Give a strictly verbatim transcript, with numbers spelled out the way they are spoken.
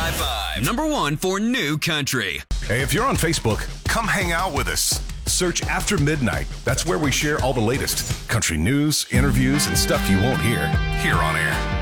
high five. Number one for new country. Hey, if you're on Facebook, come hang out with us. Search After Midnight. That's where we share all the latest country news, interviews, and stuff you won't hear here on air.